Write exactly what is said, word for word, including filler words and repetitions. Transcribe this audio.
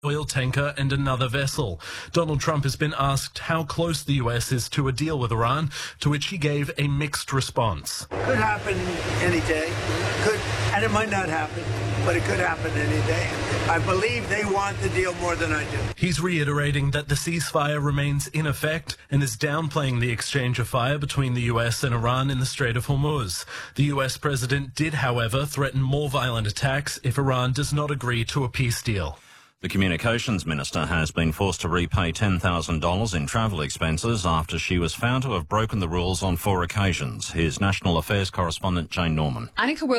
oil tanker and another vessel. Donald Trump has been asked how close the U S is to a deal with Iran, to which he gave a mixed response. Could happen any day, could, and it might not happen, but it could happen any day. I believe they want the deal more than I do. He's reiterating that the ceasefire remains in effect and is downplaying the exchange of fire between the U S and Iran in the Strait of Hormuz. The U S president did, however, threaten more violent attacks if Iran does not agree to a peace deal. The Communications Minister has been forced to repay ten thousand dollars in travel expenses after she was found to have broken the rules on four occasions. Here's National Affairs correspondent Jane Norman. Annika